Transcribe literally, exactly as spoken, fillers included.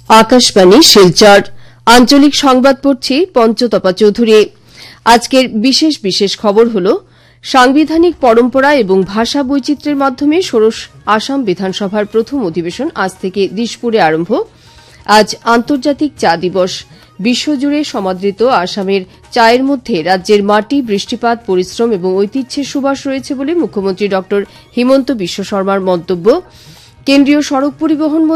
আকাশবাণী শিলচর আঞ্চলিক সংবাদ পড়ছি পঞ্চতপা চৌধুরী। আজকের বিশেষ বিশেষ খবর হল সাংবিধানিক পরম্পরা এবং ভাষা বৈচিত্র্যের মাধ্যমে ষোড়শ আসাম বিধানসভার প্রথম অধিবেশন আজ থেকে দিশপুরে আরম্ভ। আজ আন্তর্জাতিক চা দিবস। বিশ্বজুড়ে সমাদৃত আসামের চায়ের মধ্যে রাজ্যের মাটি, বৃষ্টিপাত, পরিশ্রম এবং ঐতিহ্যের সুবাস রয়েছে বলে মুখ্যমন্ত্রী ড হিমন্ত বিশ্ব শর্মার মন্তব্য। কেন্দ্রীয় সড়ক পরিবহন